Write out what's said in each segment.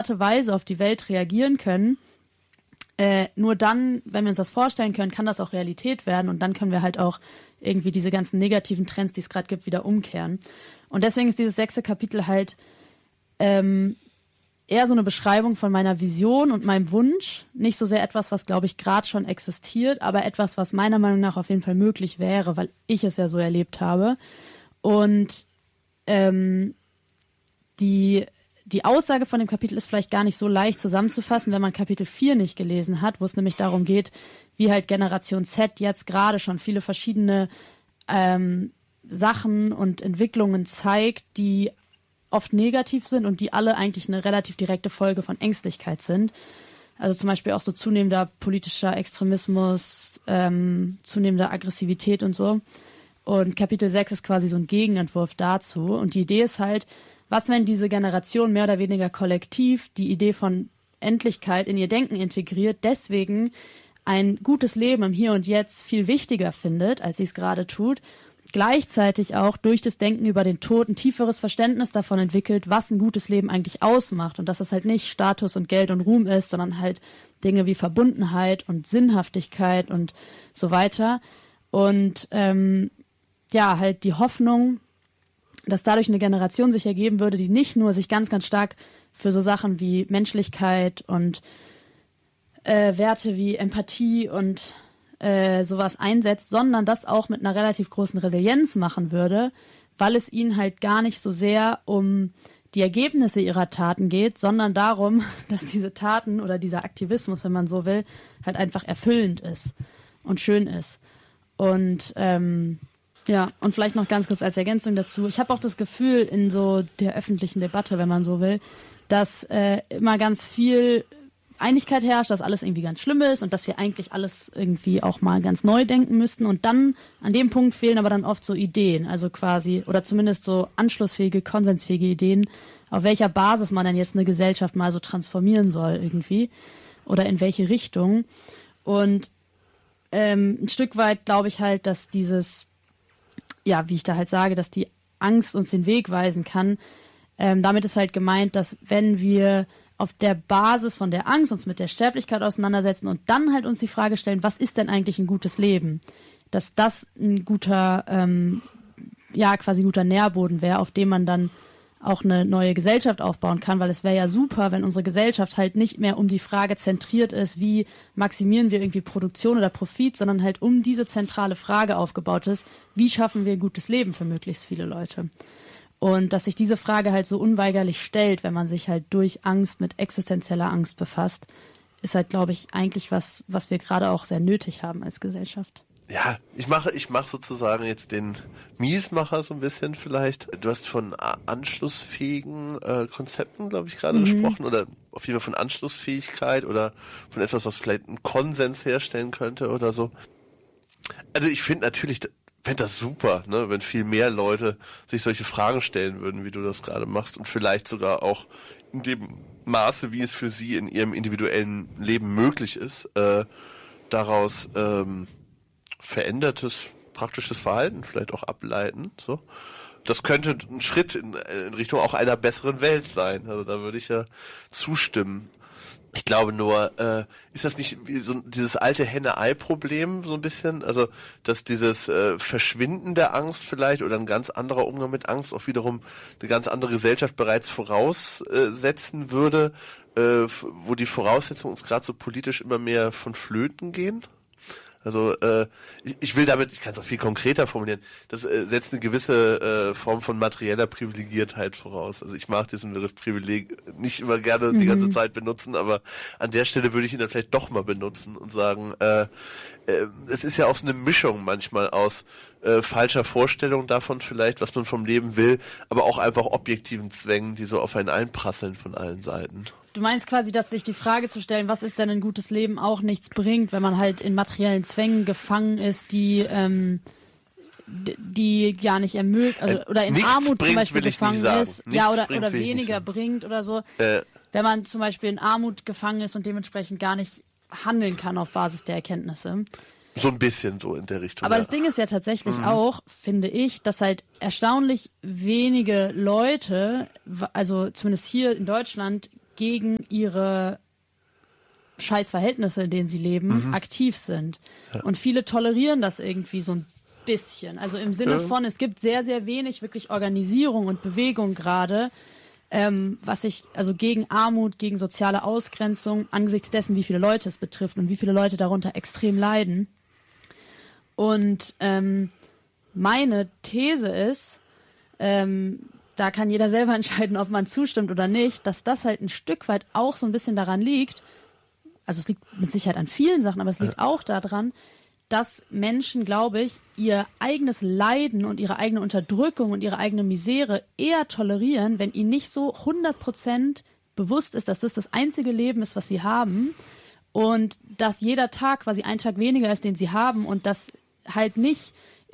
adäquate Weise auf die Welt reagieren können, nur dann, wenn wir uns das vorstellen können, kann das auch Realität werden und dann können wir halt auch irgendwie diese ganzen negativen Trends, die es gerade gibt, wieder umkehren. Und deswegen ist dieses 6. Kapitel halt eher so eine Beschreibung von meiner Vision und meinem Wunsch. Nicht so sehr etwas, was, glaube ich, gerade schon existiert, aber etwas, was meiner Meinung nach auf jeden Fall möglich wäre, weil ich es ja so erlebt habe. Und die Aussage von dem Kapitel ist vielleicht gar nicht so leicht zusammenzufassen, wenn man Kapitel 4 nicht gelesen hat, wo es nämlich darum geht, wie halt Generation Z jetzt gerade schon viele verschiedene Sachen und Entwicklungen zeigt, die oft negativ sind und die alle eigentlich eine relativ direkte Folge von Ängstlichkeit sind. Also zum Beispiel auch so zunehmender politischer Extremismus, zunehmender Aggressivität und so. Und Kapitel 6 ist quasi so ein Gegenentwurf dazu. Und die Idee ist halt, was, wenn diese Generation mehr oder weniger kollektiv die Idee von Endlichkeit in ihr Denken integriert, deswegen ein gutes Leben im Hier und Jetzt viel wichtiger findet, als sie es gerade tut, gleichzeitig auch durch das Denken über den Tod ein tieferes Verständnis davon entwickelt, was ein gutes Leben eigentlich ausmacht und dass es halt nicht Status und Geld und Ruhm ist, sondern halt Dinge wie Verbundenheit und Sinnhaftigkeit und so weiter. Und halt die Hoffnung, dass dadurch eine Generation sich ergeben würde, die nicht nur sich ganz, ganz stark für so Sachen wie Menschlichkeit und Werte wie Empathie und sowas einsetzt, sondern das auch mit einer relativ großen Resilienz machen würde, weil es ihnen halt gar nicht so sehr um die Ergebnisse ihrer Taten geht, sondern darum, dass diese Taten oder dieser Aktivismus, wenn man so will, halt einfach erfüllend ist und schön ist. Und und vielleicht noch ganz kurz als Ergänzung dazu. Ich habe auch das Gefühl in so der öffentlichen Debatte, wenn man so will, dass immer ganz viel Einigkeit herrscht, dass alles irgendwie ganz schlimm ist und dass wir eigentlich alles irgendwie auch mal ganz neu denken müssten. Und dann an dem Punkt fehlen aber dann oft so Ideen, also quasi, oder zumindest so anschlussfähige, konsensfähige Ideen, auf welcher Basis man denn jetzt eine Gesellschaft mal so transformieren soll irgendwie oder in welche Richtung. Und ein Stück weit glaube ich halt, dass dieses, wie ich da halt sage, dass die Angst uns den Weg weisen kann. Damit ist halt gemeint, dass wenn wir auf der Basis von der Angst uns mit der Sterblichkeit auseinandersetzen und dann halt uns die Frage stellen, was ist denn eigentlich ein gutes Leben? Dass das ein guter, quasi ein guter Nährboden wäre, auf dem man dann auch eine neue Gesellschaft aufbauen kann, weil es wäre ja super, wenn unsere Gesellschaft halt nicht mehr um die Frage zentriert ist, wie maximieren wir irgendwie Produktion oder Profit, sondern halt um diese zentrale Frage aufgebaut ist, wie schaffen wir ein gutes Leben für möglichst viele Leute? Und dass sich diese Frage halt so unweigerlich stellt, wenn man sich halt durch Angst mit existenzieller Angst befasst, ist halt, glaube ich, eigentlich was wir gerade auch sehr nötig haben als Gesellschaft. Ja, ich mache sozusagen jetzt den Miesmacher so ein bisschen vielleicht. Du hast von anschlussfähigen Konzepten, glaube ich, gerade gesprochen, oder auf jeden Fall von Anschlussfähigkeit oder von etwas, was vielleicht einen Konsens herstellen könnte oder so. Also ich finde natürlich, fände das super, ne, wenn viel mehr Leute sich solche Fragen stellen würden, wie du das gerade machst und vielleicht sogar auch in dem Maße, wie es für sie in ihrem individuellen Leben möglich ist, daraus verändertes praktisches Verhalten vielleicht auch ableiten. So, das könnte ein Schritt in Richtung auch einer besseren Welt sein. Also da würde ich ja zustimmen. Ich glaube nur, ist das nicht wie so dieses alte Henne-Ei-Problem so ein bisschen? Also, dass dieses Verschwinden der Angst vielleicht oder ein ganz anderer Umgang mit Angst auch wiederum eine ganz andere Gesellschaft bereits voraussetzen würde, wo die Voraussetzungen uns gerade so politisch immer mehr von Flöten gehen? Also ich will damit, ich kann es auch viel konkreter formulieren, das setzt eine gewisse Form von materieller Privilegiertheit voraus. Also ich mag diesen Begriff Privileg nicht immer gerne die ganze Zeit benutzen, aber an der Stelle würde ich ihn dann vielleicht doch mal benutzen und sagen, es ist ja auch so eine Mischung manchmal aus falscher Vorstellung davon vielleicht, was man vom Leben will, aber auch einfach objektiven Zwängen, die so auf einen einprasseln von allen Seiten. Du meinst quasi, dass sich die Frage zu stellen, was ist denn ein gutes Leben, auch nichts bringt, wenn man halt in materiellen Zwängen gefangen ist, die gar nicht ermöglichen, also oder in Armut zum Beispiel gefangen ist, oder weniger bringt oder so. Wenn man zum Beispiel in Armut gefangen ist und dementsprechend gar nicht handeln kann auf Basis der Erkenntnisse. So ein bisschen so in der Richtung. Aber das Ding ist ja tatsächlich auch, finde ich, dass halt erstaunlich wenige Leute, also zumindest hier in Deutschland, gegen ihre Scheißverhältnisse, in denen sie leben, aktiv sind. Ja. Und viele tolerieren das irgendwie so ein bisschen. Also im Sinne von, es gibt sehr, sehr wenig wirklich Organisierung und Bewegung gerade, also gegen Armut, gegen soziale Ausgrenzung, angesichts dessen, wie viele Leute es betrifft und wie viele Leute darunter extrem leiden. Und meine These ist, da kann jeder selber entscheiden, ob man zustimmt oder nicht, dass das halt ein Stück weit auch so ein bisschen daran liegt, also es liegt mit Sicherheit an vielen Sachen, aber es liegt auch daran, dass Menschen, glaube ich, ihr eigenes Leiden und ihre eigene Unterdrückung und ihre eigene Misere eher tolerieren, wenn ihnen nicht so 100% bewusst ist, dass das einzige Leben ist, was sie haben und dass jeder Tag quasi ein Tag weniger ist, den sie haben und dass halt nicht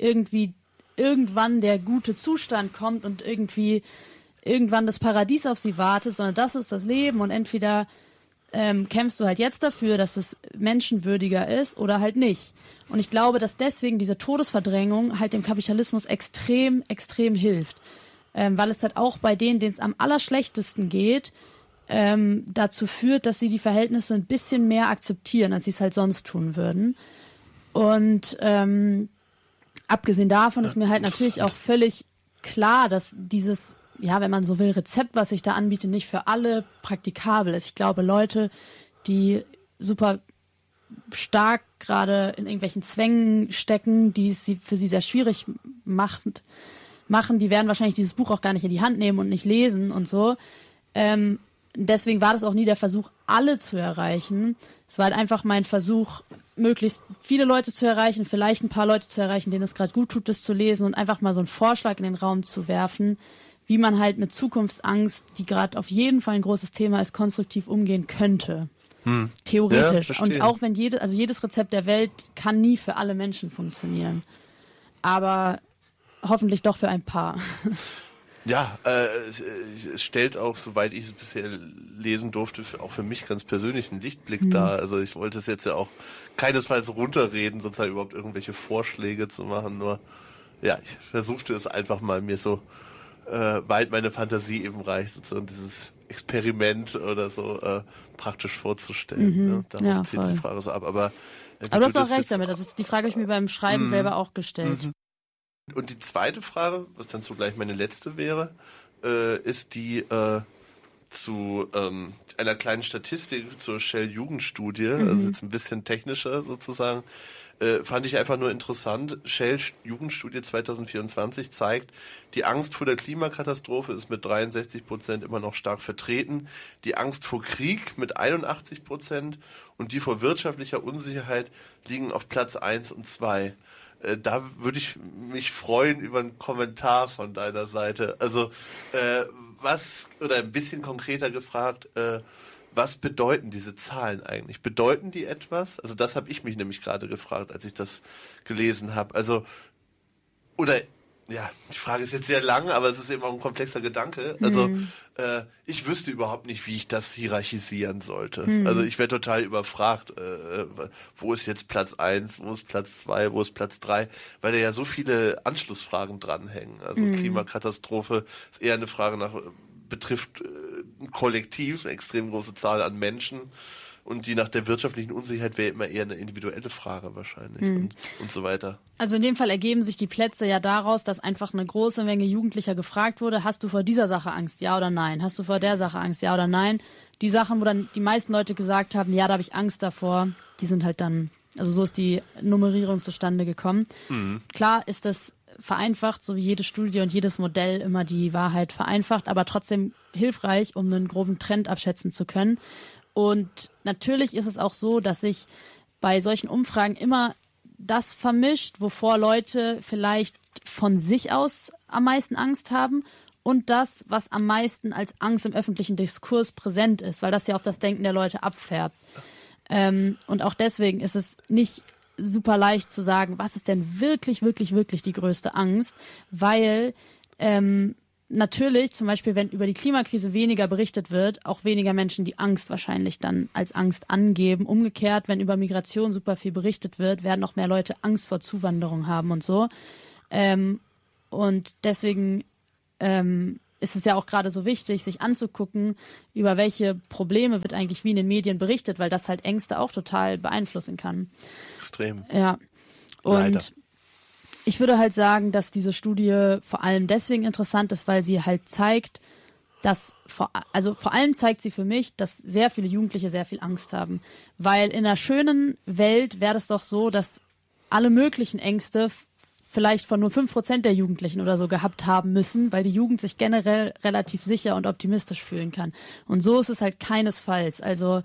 irgendwann der gute Zustand kommt und irgendwann das Paradies auf sie wartet, sondern das ist das Leben und entweder kämpfst du halt jetzt dafür, dass es menschenwürdiger ist oder halt nicht. Und ich glaube, dass deswegen diese Todesverdrängung halt dem Kapitalismus extrem, extrem hilft. Weil es halt auch bei denen es am allerschlechtesten geht, dazu führt, dass sie die Verhältnisse ein bisschen mehr akzeptieren, als sie es halt sonst tun würden. Und abgesehen davon ist mir halt natürlich auch völlig klar, dass dieses, ja, wenn man so will, Rezept, was ich da anbiete, nicht für alle praktikabel ist. Ich glaube, Leute, die super stark gerade in irgendwelchen Zwängen stecken, die es für sie sehr schwierig machen, die werden wahrscheinlich dieses Buch auch gar nicht in die Hand nehmen und nicht lesen und so. Deswegen war das auch nie der Versuch, alle zu erreichen. Es war halt einfach mein Versuch, möglichst viele Leute zu erreichen, vielleicht ein paar Leute zu erreichen, denen es gerade gut tut, das zu lesen und einfach mal so einen Vorschlag in den Raum zu werfen, wie man halt mit Zukunftsangst, die gerade auf jeden Fall ein großes Thema ist, konstruktiv umgehen könnte. Theoretisch. Ja, und auch wenn jedes Rezept der Welt kann nie für alle Menschen funktionieren. Aber hoffentlich doch für ein paar. Ja, es stellt auch, soweit ich es bisher lesen durfte, auch für mich ganz persönlich einen Lichtblick dar. Also ich wollte es jetzt ja auch keinesfalls runterreden, sozusagen überhaupt irgendwelche Vorschläge zu machen. Nur, ja, ich versuchte es einfach mal mir so weit meine Fantasie eben reicht, sozusagen dieses Experiment oder so praktisch vorzustellen. Ne? Darauf zielt die Frage so ab. Aber du hast auch recht damit. Also die Frage habe ich mir beim Schreiben selber auch gestellt. Und die zweite Frage, was dann zugleich meine letzte wäre, ist die zu einer kleinen Statistik zur Shell-Jugendstudie, also jetzt ein bisschen technischer sozusagen, fand ich einfach nur interessant. Shell-Jugendstudie 2024 zeigt, die Angst vor der Klimakatastrophe ist mit 63% immer noch stark vertreten, die Angst vor Krieg mit 81% und die vor wirtschaftlicher Unsicherheit liegen auf Platz 1 und 2. Da würde ich mich freuen über einen Kommentar von deiner Seite. Also oder ein bisschen konkreter gefragt, was bedeuten diese Zahlen eigentlich? Bedeuten die etwas? Also das habe ich mich nämlich gerade gefragt, als ich das gelesen habe. Also, oder, ja, die Frage ist jetzt sehr lang, aber es ist eben auch ein komplexer Gedanke. Also, ich wüsste überhaupt nicht, wie ich das hierarchisieren sollte. Also ich wäre total überfragt, wo ist jetzt Platz 1, wo ist Platz 2, wo ist Platz 3, weil da ja so viele Anschlussfragen dranhängen. Also Klimakatastrophe ist eher eine Frage betrifft ein Kollektiv, eine extrem große Zahl an Menschen und die nach der wirtschaftlichen Unsicherheit wäre immer eher eine individuelle Frage wahrscheinlich und so weiter. Also in dem Fall ergeben sich die Plätze ja daraus, dass einfach eine große Menge Jugendlicher gefragt wurde, hast du vor dieser Sache Angst, ja oder nein? Hast du vor der Sache Angst, ja oder nein? Die Sachen, wo dann die meisten Leute gesagt haben, ja, da habe ich Angst davor, die sind halt dann, also so ist die Nummerierung zustande gekommen. Klar ist das vereinfacht, so wie jede Studie und jedes Modell immer die Wahrheit vereinfacht, aber trotzdem hilfreich, um einen groben Trend abschätzen zu können. Und natürlich ist es auch so, dass sich bei solchen Umfragen immer das vermischt, wovor Leute vielleicht von sich aus am meisten Angst haben und das, was am meisten als Angst im öffentlichen Diskurs präsent ist, weil das ja auch das Denken der Leute abfärbt. Und auch deswegen ist es nicht super leicht zu sagen, was ist denn wirklich, wirklich, wirklich die größte Angst, weil natürlich zum Beispiel, wenn über die Klimakrise weniger berichtet wird, auch weniger Menschen die Angst wahrscheinlich dann als Angst angeben. Umgekehrt, wenn über Migration super viel berichtet wird, werden noch mehr Leute Angst vor Zuwanderung haben und so. Und deswegen ist es ja auch gerade so wichtig, sich anzugucken, über welche Probleme wird eigentlich wie in den Medien berichtet, weil das halt Ängste auch total beeinflussen kann. Extrem. Ja. Und Leider. ich würde halt sagen, dass diese Studie vor allem deswegen interessant ist, weil sie halt zeigt, dass vor allem zeigt sie für mich, dass sehr viele Jugendliche sehr viel Angst haben. Weil in einer schönen Welt wäre es doch so, dass alle möglichen Ängste vielleicht von nur 5% der Jugendlichen oder so gehabt haben müssen, weil die Jugend sich generell relativ sicher und optimistisch fühlen kann. Und so ist es halt keinesfalls. Also,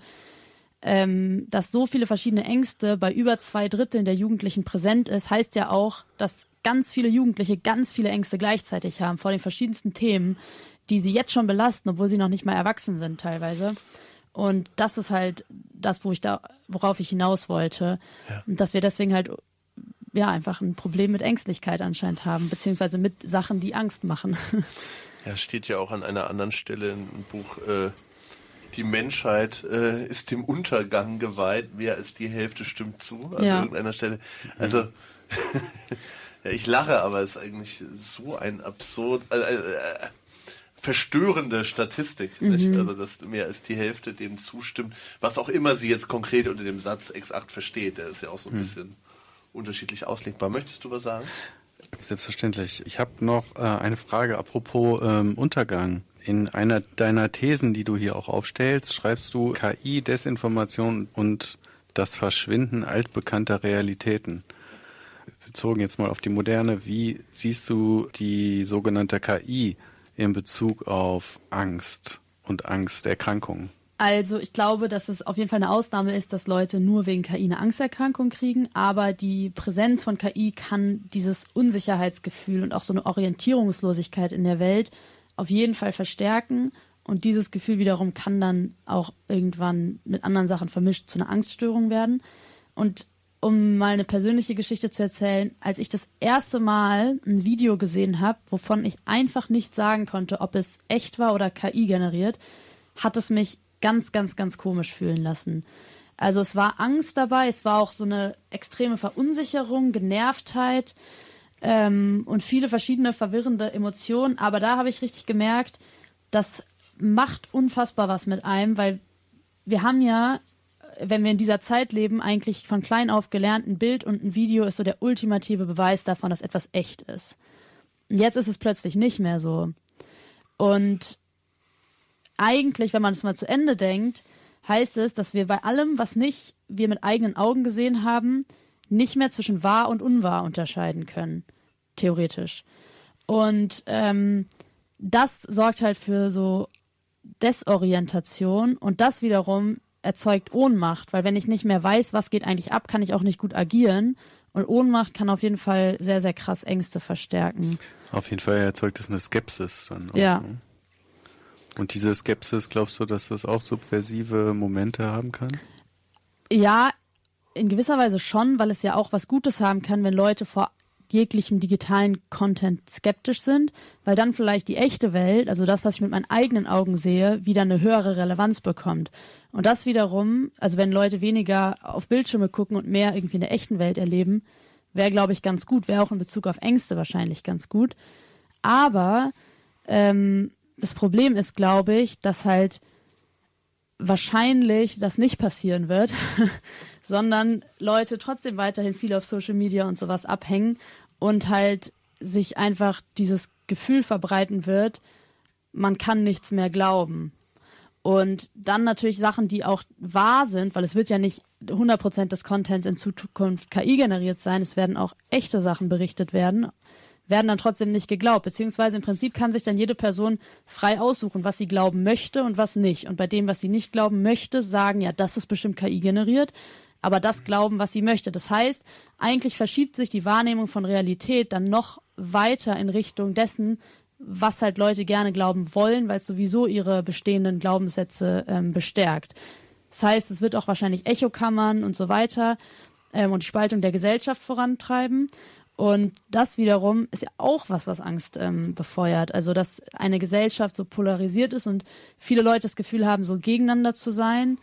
dass so viele verschiedene Ängste bei über 2/3 der Jugendlichen präsent ist, heißt ja auch, dass ganz viele Jugendliche ganz viele Ängste gleichzeitig haben vor den verschiedensten Themen, die sie jetzt schon belasten, obwohl sie noch nicht mal erwachsen sind teilweise. Und das ist halt das, worauf ich hinaus wollte. Ja. Und dass wir deswegen halt einfach ein Problem mit Ängstlichkeit anscheinend haben, beziehungsweise mit Sachen, die Angst machen. Ja, steht ja auch an einer anderen Stelle im Buch, die Menschheit ist dem Untergang geweiht, mehr als die Hälfte stimmt zu, an irgendeiner Stelle. Also, ja, ich lache, aber es ist eigentlich so ein absurd, verstörende Statistik, nicht? Also, dass mehr als die Hälfte dem zustimmt, was auch immer sie jetzt konkret unter dem Satz exakt versteht, der ist ja auch so ein bisschen unterschiedlich auslegbar. Möchtest du was sagen? Selbstverständlich. Ich habe noch eine Frage apropos Untergang. In einer deiner Thesen, die du hier auch aufstellst, schreibst du KI, Desinformation und das Verschwinden altbekannter Realitäten. Bezogen jetzt mal auf die Moderne, wie siehst du die sogenannte KI in Bezug auf Angst und Angsterkrankungen? Also ich glaube, dass es auf jeden Fall eine Ausnahme ist, dass Leute nur wegen KI eine Angsterkrankung kriegen, aber die Präsenz von KI kann dieses Unsicherheitsgefühl und auch so eine Orientierungslosigkeit in der Welt auf jeden Fall verstärken und dieses Gefühl wiederum kann dann auch irgendwann mit anderen Sachen vermischt zu einer Angststörung werden. Und um mal eine persönliche Geschichte zu erzählen, als ich das erste Mal ein Video gesehen habe, wovon ich einfach nicht sagen konnte, ob es echt war oder KI generiert, hat es mich ganz, ganz, ganz komisch fühlen lassen. Also es war Angst dabei, es war auch so eine extreme Verunsicherung, Genervtheit und viele verschiedene verwirrende Emotionen. Aber da habe ich richtig gemerkt, das macht unfassbar was mit einem, weil wir haben ja, wenn wir in dieser Zeit leben, eigentlich von klein auf gelernt, ein Bild und ein Video ist so der ultimative Beweis davon, dass etwas echt ist. Und jetzt ist es plötzlich nicht mehr so. Und eigentlich, wenn man es mal zu Ende denkt, heißt es, dass wir bei allem, was nicht wir mit eigenen Augen gesehen haben, nicht mehr zwischen wahr und unwahr unterscheiden können, theoretisch. Und das sorgt halt für so Desorientation und das wiederum erzeugt Ohnmacht, weil wenn ich nicht mehr weiß, was geht eigentlich ab, kann ich auch nicht gut agieren und Ohnmacht kann auf jeden Fall sehr, sehr krass Ängste verstärken. Auf jeden Fall erzeugt es eine Skepsis dann auch. Ja. Ne? Und diese Skepsis, glaubst du, dass das auch subversive Momente haben kann? Ja, in gewisser Weise schon, weil es ja auch was Gutes haben kann, wenn Leute vor jeglichem digitalen Content skeptisch sind, weil dann vielleicht die echte Welt, also das, was ich mit meinen eigenen Augen sehe, wieder eine höhere Relevanz bekommt. Und das wiederum, also wenn Leute weniger auf Bildschirme gucken und mehr irgendwie in der echten Welt erleben, wäre, glaube ich, ganz gut, wäre auch in Bezug auf Ängste wahrscheinlich ganz gut. Aber das Problem ist, glaube ich, dass halt wahrscheinlich das nicht passieren wird, sondern Leute trotzdem weiterhin viel auf Social Media und sowas abhängen und halt sich einfach dieses Gefühl verbreiten wird, man kann nichts mehr glauben. Und dann natürlich Sachen, die auch wahr sind, weil es wird ja nicht 100% des Contents in Zukunft KI generiert sein, es werden auch echte Sachen berichtet werden dann trotzdem nicht geglaubt. Beziehungsweise im Prinzip kann sich dann jede Person frei aussuchen, was sie glauben möchte und was nicht. Und bei dem, was sie nicht glauben möchte, sagen, ja, das ist bestimmt KI generiert, aber das glauben, was sie möchte. Das heißt, eigentlich verschiebt sich die Wahrnehmung von Realität dann noch weiter in Richtung dessen, was halt Leute gerne glauben wollen, weil es sowieso ihre bestehenden Glaubenssätze bestärkt. Das heißt, es wird auch wahrscheinlich Echokammern und so weiter und die Spaltung der Gesellschaft vorantreiben. Und das wiederum ist ja auch was Angst befeuert. Also, dass eine Gesellschaft so polarisiert ist und viele Leute das Gefühl haben, so gegeneinander zu sein.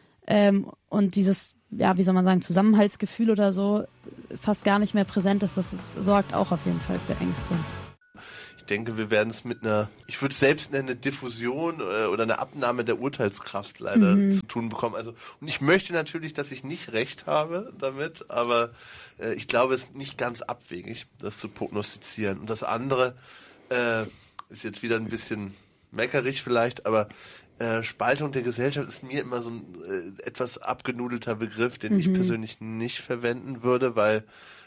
Und dieses, ja, wie soll man sagen, Zusammenhaltsgefühl oder so fast gar nicht mehr präsent ist, sorgt auch auf jeden Fall für Ängste. denke, wir werden es mit ich würde es selbst nennen, Diffusion oder eine Abnahme der Urteilskraft leider zu tun bekommen. Also, und ich möchte natürlich, dass ich nicht recht habe damit, aber ich glaube, es ist nicht ganz abwegig, das zu prognostizieren. Und das andere ist jetzt wieder ein bisschen meckerig vielleicht, aber Spaltung der Gesellschaft ist mir immer so ein etwas abgenudelter Begriff, den ich persönlich nicht verwenden würde, weil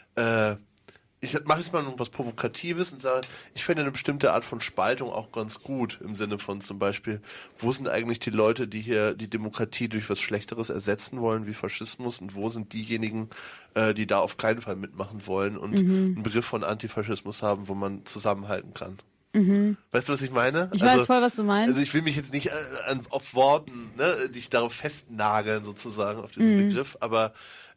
ich mache jetzt mal noch was Provokatives und sage, ich finde eine bestimmte Art von Spaltung auch ganz gut, im Sinne von zum Beispiel, wo sind eigentlich die Leute, die hier die Demokratie durch was Schlechteres ersetzen wollen, wie Faschismus, und wo sind diejenigen, die da auf keinen Fall mitmachen wollen und einen Begriff von Antifaschismus haben, wo man zusammenhalten kann. Weißt du, was ich meine? Ich weiß voll, was du meinst. Also ich will mich jetzt nicht auf Worten, dich darauf festnageln sozusagen, auf diesen Begriff, aber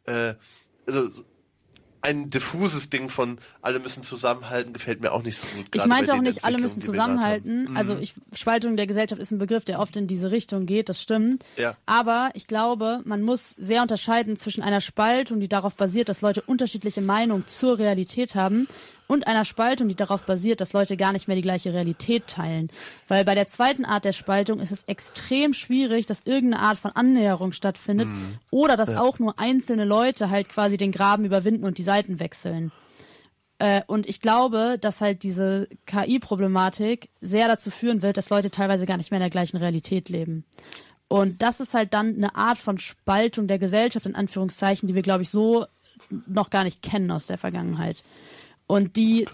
also ein diffuses Ding von alle müssen zusammenhalten gefällt mir auch nicht so gut. Ich meinte auch nicht, alle müssen zusammenhalten. Also Spaltung der Gesellschaft ist ein Begriff, der oft in diese Richtung geht, das stimmt. Ja. Aber ich glaube, man muss sehr unterscheiden zwischen einer Spaltung, die darauf basiert, dass Leute unterschiedliche Meinungen zur Realität haben, und einer Spaltung, die darauf basiert, dass Leute gar nicht mehr die gleiche Realität teilen. Weil bei der zweiten Art der Spaltung ist es extrem schwierig, dass irgendeine Art von Annäherung stattfindet oder dass auch nur einzelne Leute halt quasi den Graben überwinden und die Seiten wechseln. Und ich glaube, dass halt diese KI-Problematik sehr dazu führen wird, dass Leute teilweise gar nicht mehr in der gleichen Realität leben. Und das ist halt dann eine Art von Spaltung der Gesellschaft, in Anführungszeichen, die wir, glaube ich, so noch gar nicht kennen aus der Vergangenheit. Und die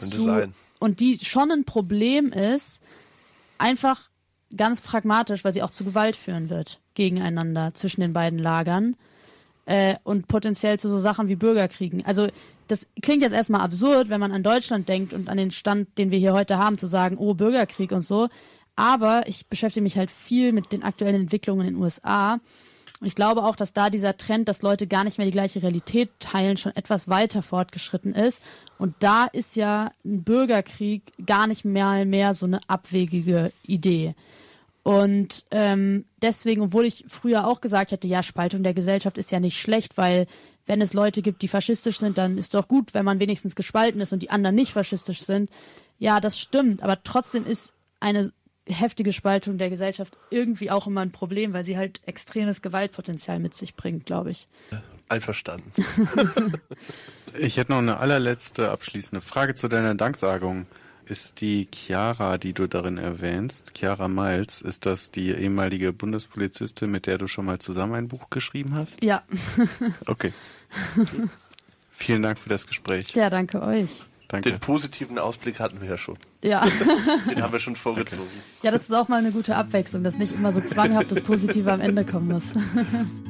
schon ein Problem ist, einfach ganz pragmatisch, weil sie auch zu Gewalt führen wird gegeneinander zwischen den beiden Lagern und potenziell zu so Sachen wie Bürgerkriegen. Also das klingt jetzt erstmal absurd, wenn man an Deutschland denkt und an den Stand, den wir hier heute haben, zu sagen, oh, Bürgerkrieg und so. Aber ich beschäftige mich halt viel mit den aktuellen Entwicklungen in den USA. Und ich glaube auch, dass da dieser Trend, dass Leute gar nicht mehr die gleiche Realität teilen, schon etwas weiter fortgeschritten ist. Und da ist ja ein Bürgerkrieg gar nicht mehr so eine abwegige Idee. Und deswegen, obwohl ich früher auch gesagt hätte, ja, Spaltung der Gesellschaft ist ja nicht schlecht, weil wenn es Leute gibt, die faschistisch sind, dann ist doch gut, wenn man wenigstens gespalten ist und die anderen nicht faschistisch sind. Ja, das stimmt, aber trotzdem ist eine heftige Spaltung der Gesellschaft irgendwie auch immer ein Problem, weil sie halt extremes Gewaltpotenzial mit sich bringt, glaube ich. Einverstanden. Ich hätte noch eine allerletzte abschließende Frage zu deiner Danksagung. Ist die Chiara, die du darin erwähnst, Chiara Miles, ist das die ehemalige Bundespolizistin, mit der du schon mal zusammen ein Buch geschrieben hast? Ja. Okay. Vielen Dank für das Gespräch. Ja, danke euch. Danke. Den positiven Ausblick hatten wir ja schon. Ja. Den haben wir schon vorgezogen. Ja, das ist auch mal eine gute Abwechslung, dass nicht immer so zwanghaft das Positive am Ende kommen muss.